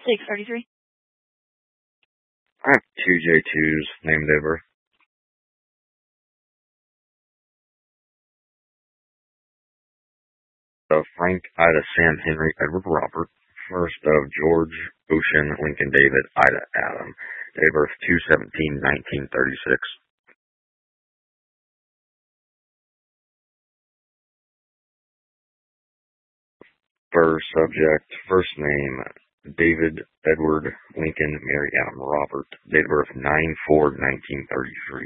633. I have two J2s named over. Frank, Ida, Sam, Henry, Edward, Robert. First of George, Ocean, Lincoln, David, Ida, Adam. Date of birth 2/17/1936. First subject, first name, David, Edward, Lincoln, Mary, Adam, Robert. Date of birth 9/4/1933.